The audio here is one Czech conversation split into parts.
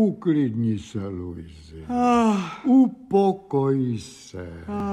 Uklidni se, Luisi. Upokoj se.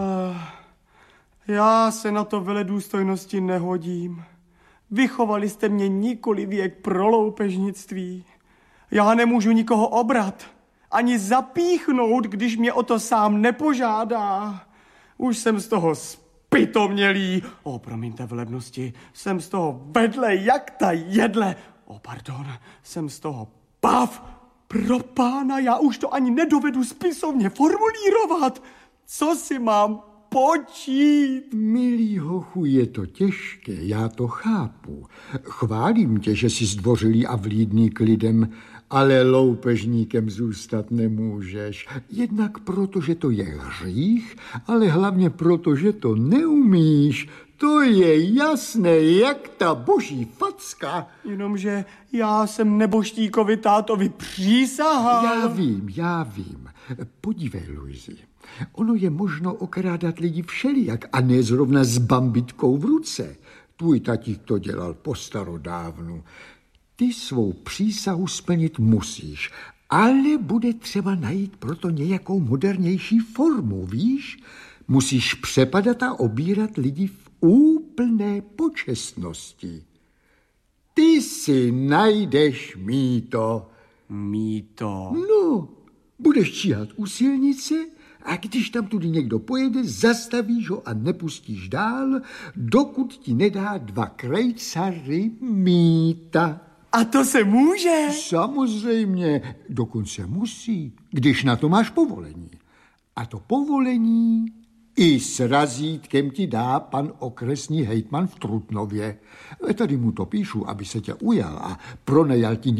Já se na to veledůstojnosti nehodím. Vychovali jste mě nikoli věk pro loupežnictví. Já nemůžu nikoho obrat, ani zapíchnout, když mě o to sám nepožádá. Už jsem z toho spytomělý. Promiňte velebnosti, jsem z toho vedle jak ta jedle. Jsem z toho pav. Pro pána, já už to ani nedovedu spisovně formulírovat. Co si mám počít? Milý hochu, je to těžké, já to chápu. Chválím tě, že jsi zdvořilý a vlídný k lidem, ale loupežníkem zůstat nemůžeš. Jednak proto, že to je hřích, ale hlavně proto, že to neumíš. To je jasné, jak ta boží facka. Jenomže já jsem neboštíkovi tátovi přísahal. Já vím. Podívej, Luisi, ono je možno okrádat lidi všelijak a ne zrovna s bambitkou v ruce. Tvůj tatík to dělal po starodávnu. Ty svou přísahu splnit musíš, ale bude třeba najít proto nějakou modernější formu, víš? Musíš přepadat a obírat lidi v úplné počestnosti. Ty si najdeš mýto. Mýto? No, budeš číhat u silnice a když tam tudy někdo pojede, zastavíš ho a nepustíš dál, dokud ti nedá 2 krejcary mýta. A to se může? Samozřejmě, dokonce musí, když na to máš povolení. A to povolení i s razítkem ti dá pan okresní hejtman v Trutnově. Tady mu to píšu, aby se tě ujal a pronajal ti